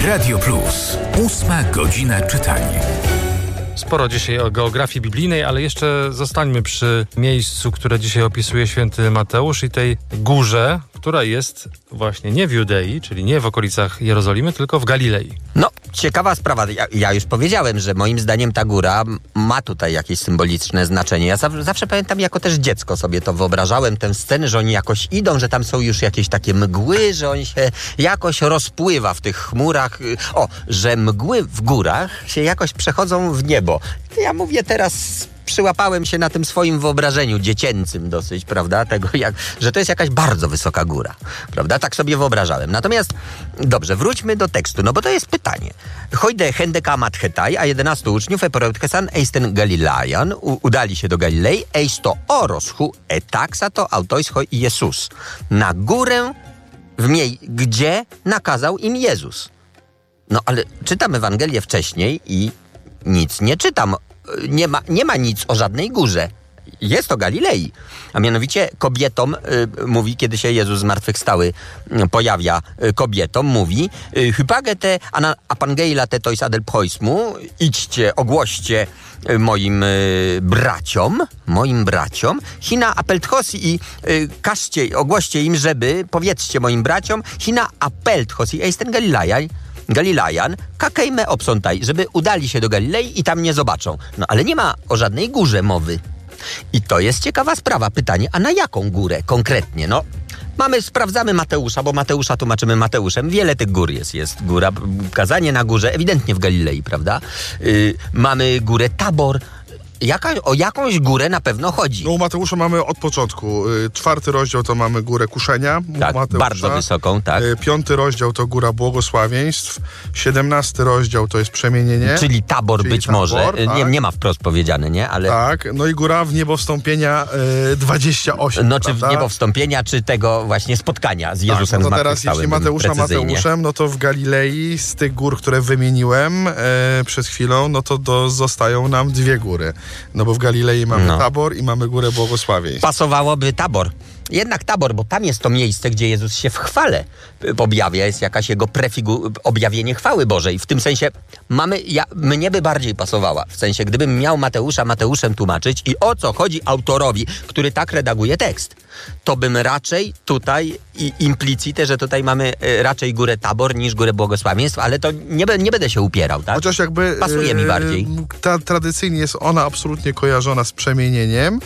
Radio Plus. 8 godzina czytania. Sporo dzisiaj o geografii biblijnej, ale jeszcze zostańmy przy miejscu, które dzisiaj opisuje święty Mateusz i tej górze, która jest właśnie nie w Judei, czyli nie w okolicach Jerozolimy, tylko w Galilei. No, ciekawa sprawa. Ja już powiedziałem, że moim zdaniem ta góra ma tutaj jakieś symboliczne znaczenie. Ja zawsze pamiętam, jako też dziecko sobie to wyobrażałem, tę scenę, że oni jakoś idą, że tam są już jakieś takie mgły, że on się jakoś rozpływa w tych chmurach. Że mgły w górach się jakoś przechodzą w niebo. Ja mówię teraz... Przyłapałem się na tym swoim wyobrażeniu dziecięcym dosyć, prawda, tego że to jest jakaś bardzo wysoka góra, prawda, tak sobie wyobrażałem. Natomiast, dobrze, wróćmy do tekstu, no bo to jest pytanie. Hojde hendekamat hetaj, a 11 uczniów epereutkesan eisten Galilean, udali się do Galilei, eisto oroschu etaksa to autoischoi Jezus. Na górę, gdzie nakazał im Jezus. No ale czytam Ewangelię wcześniej i nic nie czytam. Nie ma nic o żadnej górze. Jest o Galilei. A mianowicie kobietom mówi, kiedy się Jezus zmartwychwstały pojawia kobietom, mówi hypagete apangeila te tois adel poismu, idźcie, ogłoście moim braciom, hina apelthosi i każcie, ogłoście im, żeby, powiedzcie moim braciom, hina apelthosi eisten Galilejan, kakejme obsątaj, żeby udali się do Galilei i tam nie zobaczą. No ale nie ma o żadnej górze mowy. I to jest ciekawa sprawa. Pytanie, a na jaką górę konkretnie? No, sprawdzamy Mateusza, bo Mateusza tłumaczymy Mateuszem. Wiele tych gór jest. Jest góra, kazanie na górze, ewidentnie w Galilei, prawda? Mamy górę Tabor. O jakąś górę na pewno chodzi. No u Mateusza mamy od początku. 4 rozdział to mamy górę Kuszenia. Tak, bardzo wysoką, tak. 5 rozdział to góra błogosławieństw. 17 rozdział to jest przemienienie. Czyli Tabor być Tabor, może. Tak. Nie ma wprost powiedziane, nie? Ale... Tak, no i góra w niebo wstąpienia 28. No czy w niebo wstąpienia, czy tego właśnie spotkania z Jezusem no to teraz jeśli Mateusza Mateuszem, no to w Galilei z tych gór, które wymieniłem przed chwilą, no to zostają nam 2 góry. No bo w Galilei mamy Tabor i mamy Górę Błogosławieństw. Pasowałoby Tabor. Jednak Tabor, bo tam jest to miejsce, gdzie Jezus się w chwale objawia. Jest jakaś jego objawienie chwały Bożej. W tym sensie mnie by bardziej pasowała. W sensie, gdybym miał Mateusza Mateuszem tłumaczyć i o co chodzi autorowi, który tak redaguje tekst, to bym raczej tutaj implicite, że tutaj mamy raczej Górę Tabor niż Górę Błogosławieństw, ale to nie będę się upierał, tak? Chociaż jakby pasuje mi bardziej. Tradycyjnie jest ona absolutnie kojarzona z przemienieniem.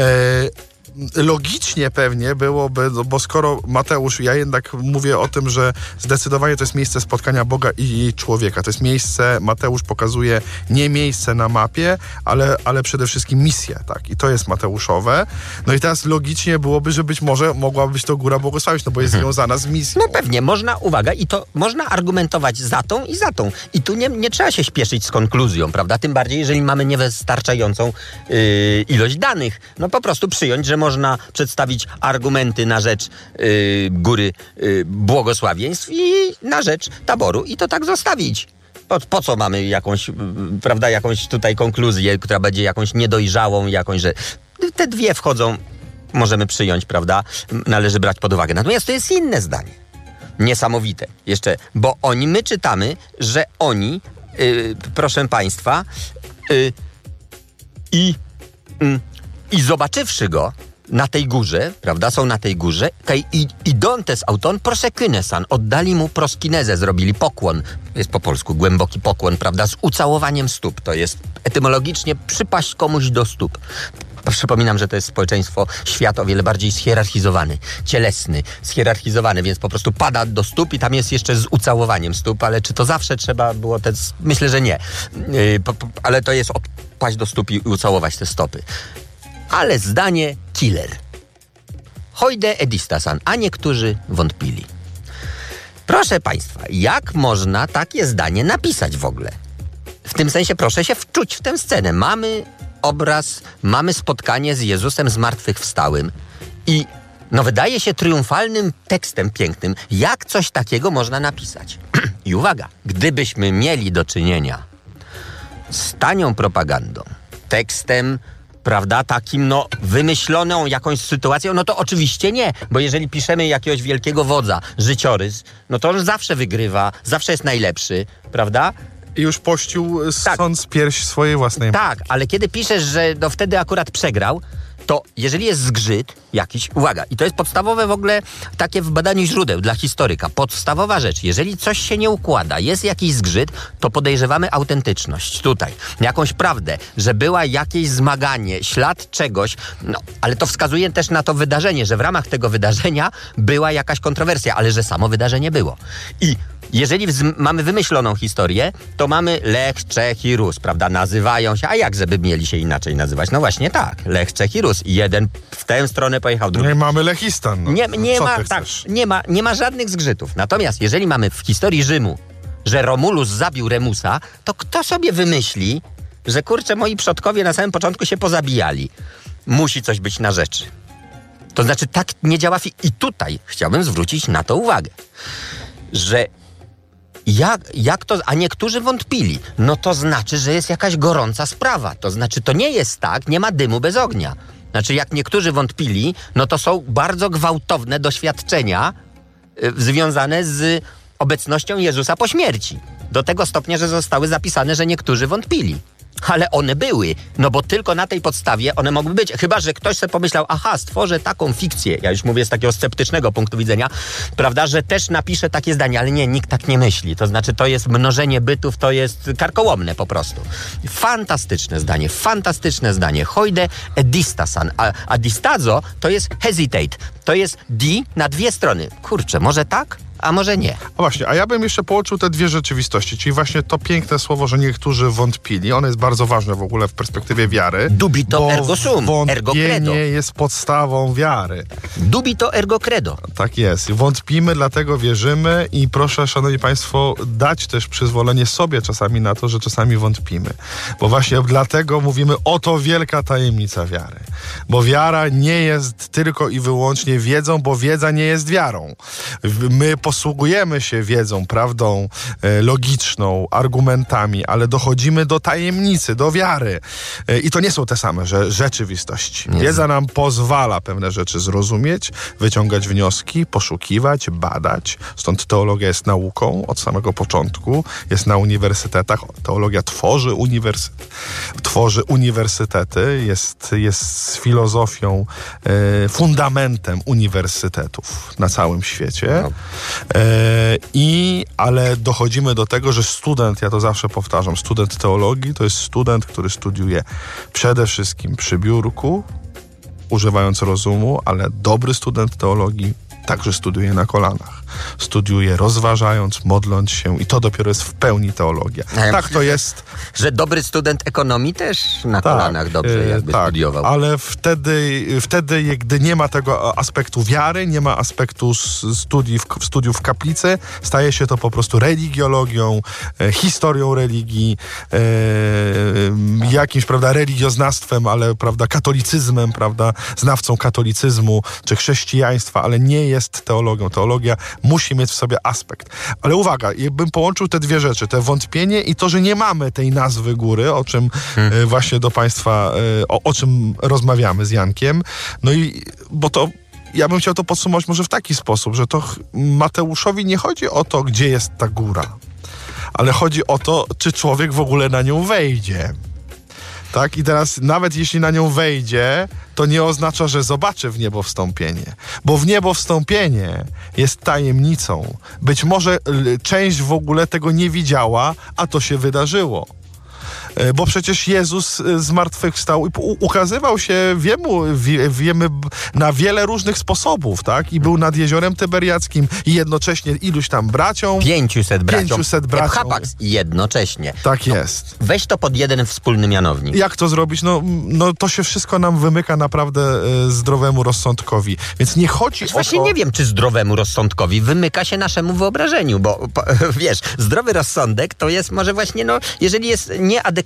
Logicznie pewnie byłoby, bo skoro Mateusz, ja jednak mówię o tym, że zdecydowanie to jest miejsce spotkania Boga i człowieka. To jest miejsce, Mateusz pokazuje nie miejsce na mapie, ale przede wszystkim misję, tak? I to jest mateuszowe. No i teraz logicznie byłoby, że być może mogła być to Góra Błogosławieństw, no bo jest związana z misją. No pewnie, i to można argumentować za tą i za tą. I tu nie trzeba się śpieszyć z konkluzją, prawda? Tym bardziej, jeżeli mamy niewystarczającą ilość danych. No po prostu przyjąć, że można przedstawić argumenty na rzecz Góry Błogosławieństw i na rzecz Taboru i to tak zostawić. Po co mamy jakąś tutaj konkluzję, która będzie jakąś niedojrzałą, że te 2 wchodzą, możemy przyjąć, prawda? Należy brać pod uwagę. Natomiast to jest inne zdanie. Niesamowite. Jeszcze, bo my czytamy, że oni, proszę Państwa, i zobaczywszy go na tej górze, prawda, są na tej górze, idontes auton prosekynesan, oddali mu proskinezę, zrobili pokłon, jest po polsku głęboki pokłon, prawda, z ucałowaniem stóp, to jest etymologicznie przypaść komuś do stóp. Przypominam, że to jest świat o wiele bardziej schierarchizowany, cielesny, schierarchizowany, więc po prostu pada do stóp i tam jest jeszcze z ucałowaniem stóp, ale czy to zawsze trzeba było myślę, że nie, ale to jest odpaść do stóp i ucałować te stopy. Ale zdanie killer. Hojde edistasan, a niektórzy wątpili. Proszę Państwa, jak można takie zdanie napisać w ogóle? W tym sensie proszę się wczuć w tę scenę. Mamy obraz, mamy spotkanie z Jezusem zmartwychwstałym i wydaje się triumfalnym tekstem pięknym. Jak coś takiego można napisać? I uwaga, gdybyśmy mieli do czynienia z tanią propagandą, tekstem prawda, takim wymyśloną jakąś sytuacją, no to oczywiście nie, bo jeżeli piszemy jakiegoś wielkiego wodza, życiorys, no to on zawsze wygrywa, zawsze jest najlepszy, prawda? I już pościł sąc pierś swojej własnej. Tak, ale kiedy piszesz, że wtedy akurat przegrał, to jeżeli jest zgrzyt jakiś, uwaga, i to jest podstawowe w ogóle takie w badaniu źródeł dla historyka, podstawowa rzecz, jeżeli coś się nie układa, jest jakiś zgrzyt, to podejrzewamy autentyczność tutaj, jakąś prawdę, że była jakieś zmaganie, ślad czegoś, ale to wskazuje też na to wydarzenie, że w ramach tego wydarzenia była jakaś kontrowersja, ale że samo wydarzenie było. I jeżeli mamy wymyśloną historię, to mamy Lech, Czech i Rus, prawda? Nazywają się, a jak żeby mieli się inaczej nazywać? No właśnie tak, Lech, Czech i Rus. I jeden w tę stronę pojechał, drugi. No i mamy Lechistan. No. Nie ma żadnych zgrzytów. Natomiast jeżeli mamy w historii Rzymu, że Romulus zabił Remusa, to kto sobie wymyśli, że kurczę, moi przodkowie na samym początku się pozabijali? Musi coś być na rzeczy. To znaczy tak nie działa I tutaj chciałbym zwrócić na to uwagę, że jak to, a niektórzy wątpili, no to znaczy, że jest jakaś gorąca sprawa. To znaczy, to nie jest tak, nie ma dymu bez ognia. Znaczy, jak niektórzy wątpili, no to są bardzo gwałtowne doświadczenia związane z obecnością Jezusa po śmierci. Do tego stopnia, że zostały zapisane, że niektórzy wątpili. Ale one były, no bo tylko na tej podstawie one mogły być. Chyba że ktoś sobie pomyślał, stworzę taką fikcję, ja już mówię z takiego sceptycznego punktu widzenia, prawda, że też napiszę takie zdanie, ale nie, nikt tak nie myśli. To znaczy, to jest mnożenie bytów, to jest karkołomne po prostu. Fantastyczne zdanie. Hoide edistasan, a distazo to jest hesitate, to jest di na dwie strony. Kurczę, może tak? A może nie. A właśnie, a ja bym jeszcze połączył te dwie rzeczywistości, czyli właśnie to piękne słowo, że niektórzy wątpili. Ono jest bardzo ważne w ogóle w perspektywie wiary. Dubito ergo sum, ergo credo. Wątpienie jest podstawą wiary. Dubito ergo credo. Tak jest. Wątpimy, dlatego wierzymy i proszę, szanowni państwo, dać też przyzwolenie sobie czasami na to, że czasami wątpimy. Bo właśnie dlatego mówimy, oto wielka tajemnica wiary. Bo wiara nie jest tylko i wyłącznie wiedzą, bo wiedza nie jest wiarą. My posługujemy się wiedzą, prawdą logiczną, argumentami, ale dochodzimy do tajemnicy, do wiary. I to nie są te same rzeczywistości. Wiedza nam pozwala pewne rzeczy zrozumieć, wyciągać wnioski, poszukiwać, badać. Stąd teologia jest nauką od samego początku. Jest na uniwersytetach. Teologia tworzy uniwersytety. Jest filozofią, fundamentem uniwersytetów na całym świecie. No. Ale dochodzimy do tego, że student, ja to zawsze powtarzam, student teologii to jest student, który studiuje przede wszystkim przy biurku, używając rozumu, ale dobry student teologii także studiuje na kolanach. Studiuje rozważając, modląc się i to dopiero jest w pełni teologia. Tak to jest. Że dobry student ekonomii też na kolanach dobrze jakby studiował. Ale wtedy, gdy nie ma tego aspektu wiary, nie ma aspektu studiów w kaplicy, staje się to po prostu religiologią, historią religii, jakimś, prawda, religioznawstwem, ale, prawda, katolicyzmem, prawda, znawcą katolicyzmu czy chrześcijaństwa, ale nie jest teologią. Teologia musi mieć w sobie aspekt. Ale uwaga, bym połączył te dwie rzeczy, te wątpienie i to, że nie mamy tej nazwy góry, o czym właśnie do państwa, o czym rozmawiamy z Jankiem. No i, bo to ja bym chciał to podsumować może w taki sposób, że to Mateuszowi nie chodzi o to, gdzie jest ta góra, ale chodzi o to, czy człowiek w ogóle na nią wejdzie. Tak? I teraz nawet jeśli na nią wejdzie, to nie oznacza, że zobaczy w niebo wstąpienie. Bo w niebo wstąpienie jest tajemnicą. Być może część w ogóle tego nie widziała, a to się wydarzyło. Bo przecież Jezus zmartwychwstał i ukazywał się wiemy na wiele różnych sposobów, tak? I był nad jeziorem Tyberiackim i jednocześnie iluś tam braciom. 500 braciom. Epaphras jednocześnie. Tak jest. Weź to pod jeden wspólny mianownik. Jak to zrobić? No to się wszystko nam wymyka naprawdę zdrowemu rozsądkowi. Więc nie chodzi o to... Właśnie nie wiem, czy zdrowemu rozsądkowi wymyka się naszemu wyobrażeniu, bo wiesz, zdrowy rozsądek to jest może właśnie, jeżeli jest nieadekwatny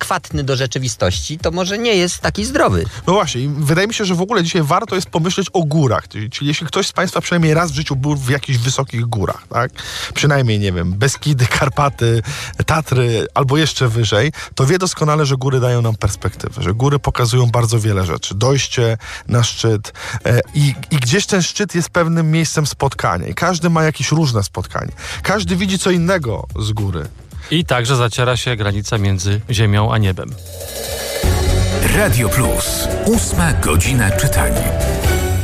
adekwatny do rzeczywistości, to może nie jest taki zdrowy. No właśnie, i wydaje mi się, że w ogóle dzisiaj warto jest pomyśleć o górach. Czyli jeśli ktoś z Państwa przynajmniej raz w życiu był w jakichś wysokich górach, tak? Przynajmniej, nie wiem, Beskidy, Karpaty, Tatry albo jeszcze wyżej, to wie doskonale, że góry dają nam perspektywę, że góry pokazują bardzo wiele rzeczy. Dojście na szczyt i gdzieś ten szczyt jest pewnym miejscem spotkania i każdy ma jakieś różne spotkanie. Każdy widzi co innego z góry. I także zaciera się granica między ziemią a niebem. Radio Plus. 8 godzina czytania.